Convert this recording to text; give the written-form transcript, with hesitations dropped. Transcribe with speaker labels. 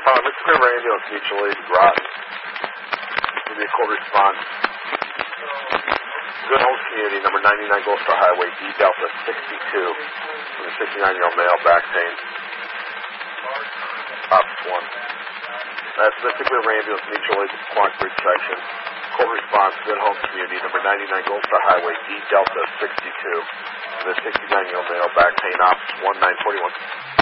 Speaker 1: Pilot, Mr. River Ambulance, mutual aid, Groton. Give me a cold response. Good Homes Community, number 99 Gold Star Highway, D Delta 62. From the 69-year-old male, back pain. Ops 1. That's Mystic River Ambulance, mutual aid, Quank Bridge section. Cold response, Good Homes Community, number 99 Gold Star Highway, D Delta 62. From the 69-year-old male, back pain, Ops 1941.